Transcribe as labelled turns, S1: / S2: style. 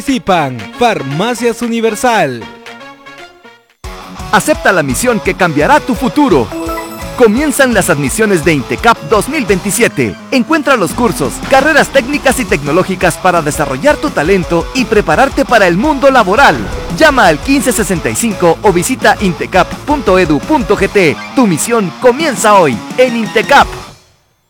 S1: Participan Farmacias Universal.
S2: Acepta la misión que cambiará tu futuro. Comienzan las admisiones de INTECAP 2027. Encuentra los cursos, carreras técnicas y tecnológicas para desarrollar tu talento y prepararte para el mundo laboral. Llama al 1565 o visita intecap.edu.gt. Tu misión comienza hoy en INTECAP.